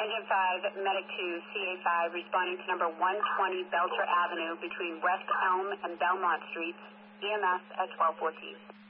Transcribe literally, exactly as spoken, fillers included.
Engine five, Medic two, C A five, responding to number one twenty Belcher Avenue between West Elm and Belmont Streets, E M S at twelve fourteen.